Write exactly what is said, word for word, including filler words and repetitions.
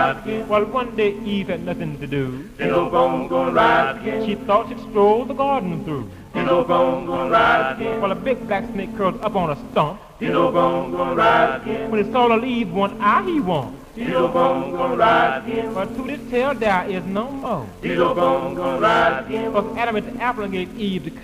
again. Well, one day Eve had nothing to do. Dingo bone gonna rise again. She thought she'd stroll the garden through. Dingo bone gonna rise again. Well, a big black snake curled up on a stump. Dingo bone gonna rise again. When he saw the leaves, one eye he won. Dingo bone gonna rise again. But to this tale there is no more. Dingo bone gonna rise again. Because Adam and the apple gave Eve the